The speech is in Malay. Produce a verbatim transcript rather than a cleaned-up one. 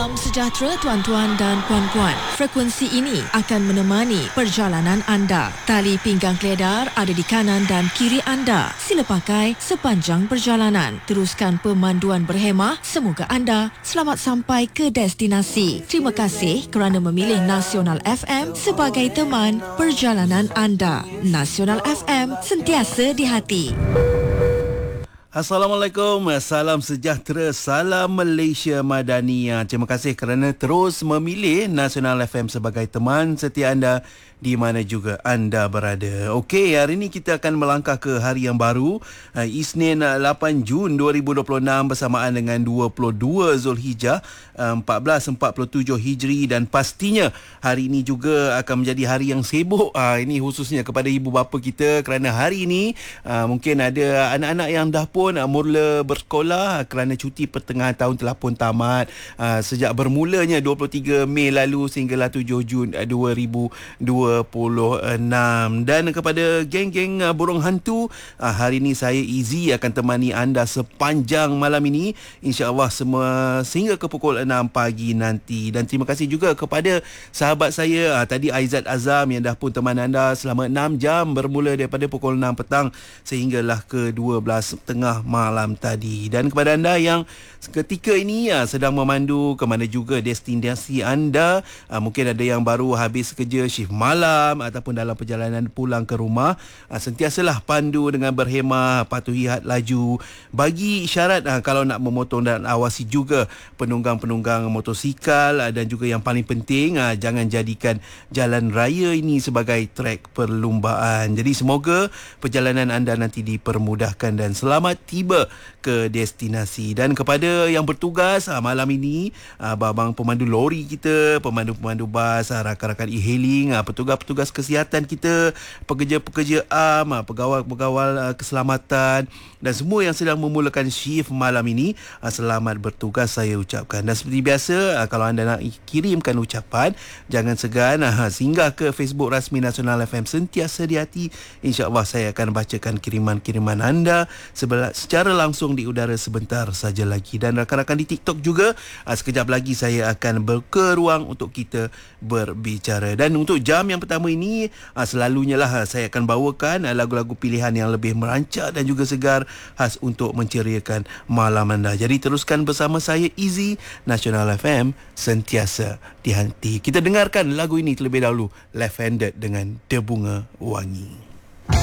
Salam sejahtera tuan-tuan dan puan-puan. Frekuensi ini akan menemani perjalanan anda. Tali pinggang keledar ada di kanan dan kiri anda. Sila pakai sepanjang perjalanan. Teruskan pemanduan berhemah. Semoga anda selamat sampai ke destinasi. Terima kasih kerana memilih Nasional F M sebagai teman perjalanan anda. Nasional F M, sentiasa di hati. Assalamualaikum, salam sejahtera, salam Malaysia Madania. Terima kasih kerana terus memilih Nasional F M sebagai teman setia anda di mana juga anda berada. Okey, hari ini kita akan melangkah ke hari yang baru, Isnin lapan Jun dua ribu dua puluh enam bersamaan dengan dua puluh dua Zulhijjah empat belas empat puluh tujuh Hijri, dan pastinya hari ini juga akan menjadi hari yang sibuk. Ah, ini khususnya kepada ibu bapa kita kerana hari ini ah, mungkin ada anak-anak yang dah pun mula bersekolah kerana cuti pertengahan tahun telah pun tamat uh, sejak bermulanya dua puluh tiga Mei lalu sehinggalah tujuh Jun dua ribu dua puluh enam. Dan kepada geng-geng uh, burung hantu, uh, hari ini saya Izzy akan temani anda sepanjang malam ini, insya-Allah semua sehingga ke pukul enam pagi nanti. Dan terima kasih juga kepada sahabat saya uh, tadi Aizat Azam yang dah pun teman anda selama enam jam bermula daripada pukul enam petang sehinggalah ke dua belas tengah malam tadi. Dan kepada anda yang ketika ini ya, sedang memandu ke mana juga destinasi anda, uh, mungkin ada yang baru habis kerja shift malam ataupun dalam perjalanan pulang ke rumah, uh, sentiasalah pandu dengan berhemah, patuhi had laju, bagi isyarat uh, kalau nak memotong, dan awasi juga penunggang-penunggang motosikal, uh, dan juga yang paling penting uh, jangan jadikan jalan raya ini sebagai trek perlumbaan. Jadi semoga perjalanan anda nanti dipermudahkan dan selamat tiba ke destinasi. Dan kepada yang bertugas ha, malam ini, ha, abang pemandu lori kita, pemandu-pemandu bas, ha, rakan-rakan e-hailing, ha, petugas-petugas kesihatan kita, pekerja-pekerja am, ha, pegawai-pegawai ha, keselamatan, dan semua yang sedang memulakan shift malam ini, ha, selamat bertugas saya ucapkan. Dan seperti biasa, ha, kalau anda nak kirimkan ucapan, jangan segan ha, singgah ke Facebook rasmi Nasional F M, sentiasa di hati. InsyaAllah saya akan bacakan kiriman-kiriman anda secara langsung di udara sebentar saja lagi. Dan rakan-rakan di TikTok juga, sekejap lagi saya akan berke ruang untuk kita berbicara. Dan untuk jam yang pertama ini, selalunya lah saya akan bawakan lagu-lagu pilihan yang lebih merancak dan juga segar, khas untuk menceriakan malam anda. Jadi teruskan bersama saya Izzy, Nasional F M, sentiasa di hati. Kita dengarkan lagu ini terlebih dahulu, Left Handed dengan Debunga Wangi.